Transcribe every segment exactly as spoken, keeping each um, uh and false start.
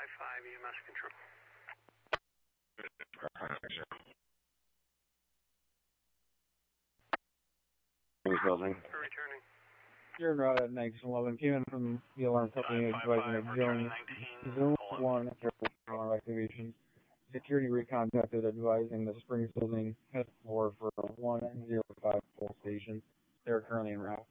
five five E M S control. Building. Returning. You're route at nineteen eleven. Came in from the alarm company advising a zone, zone one alarm activation. Security recontacted advising the Springs Building head floor for one zero five full station. They're currently en route.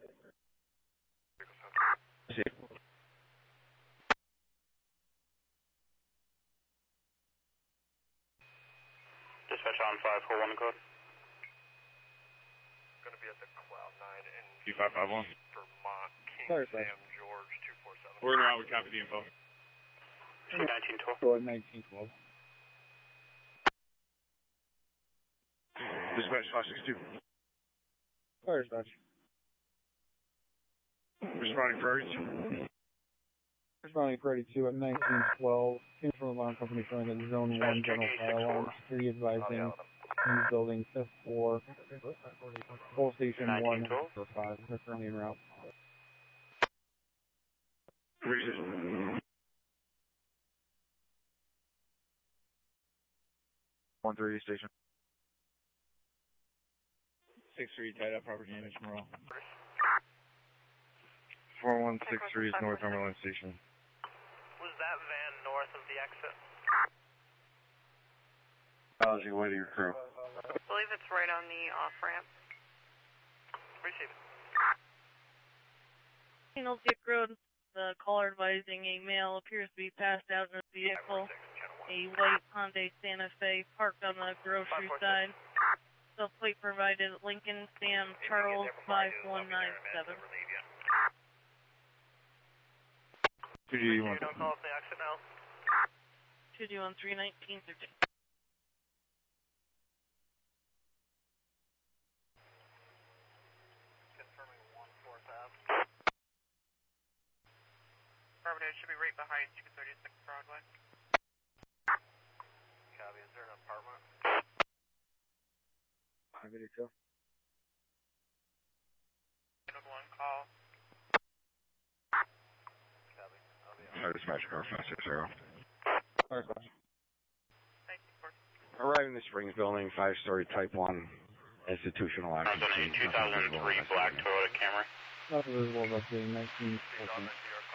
Dispatch on five four one code. Going to be at the Cloud nine in Q five five one. Vermont, King Sorry, Sam sir. George two four seven. We're in route, we copy the info. nineteen twelve. nineteen twelve. Dispatch five six two. Fire dispatch. Responding priority two. Responding priority two at nineteen twelve. Came from alarm company showing that zone one general fire alarm. Security advising Springs Building fifth floor. Full station one zero five. They're currently en route. One three station. Six three tied up property damage Morale. Four one six three is North Cumberland Station. Was that van north of the exit? Apology, what are your crew? I believe it's right on the off-ramp. Receive. Signal Dick Road, the caller advising a male appears to be passed out in a vehicle. A white Hyundai Santa Fe parked on the grocery side. The plate provided Lincoln Sam Charles five one nine seven. two D one. Don't call up the exit now. two D one three nineteen thirteen. Confirming one fourth Ave. Property should be right behind two thirty-six Broadway. Copy, is there an apartment? Video two. One call. Copy. I'll be on. Sorry, dispatch car five six zero. Fire dispatch. Arriving in the Springs Building, five-story Type one institutional occupancy. two thousand three black Toyota Camry. Nothing visible investigating nineteen fourteen.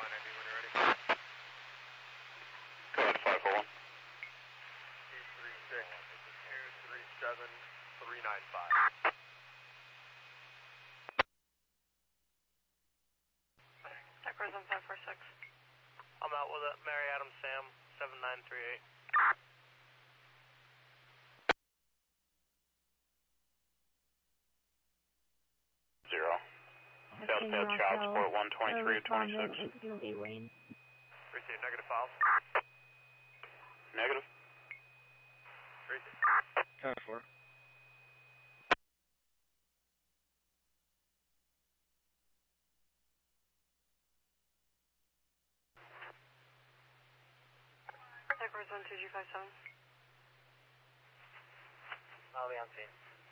Code five four one. two three six two three seven three nine five. Tech Prison five four six. I'm out with it. Mary Adam Sam seven nine three eight. Zero. Failed failed child support one twenty-three twenty-six. Receive negative files. Negative. Receive. ten four. Tech Prison two G five seven. I'll be on scene.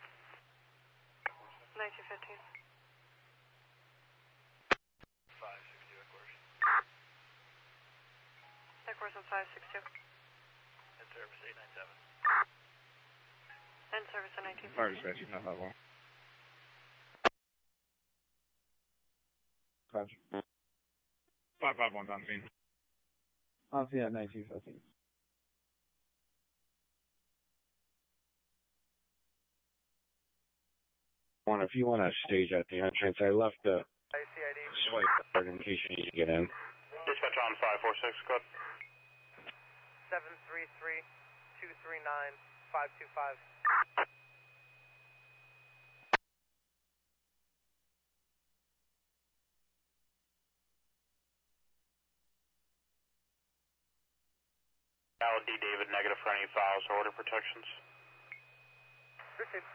nineteen fifteen. five six two at course. Tech Prison five six two. And service eight nine seven. End service at nineteen Fire fifteen. dispatch, not that long. Dispatch. five five one's on scene. On scene at nineteen fifteen. One, if you want to stage at the entrance, I left the I C I D. swipe card in case you need to get in. Dispatch on five four six. Code. seven three three two three nine five two five. Al D David negative for any files or order protections. Receive.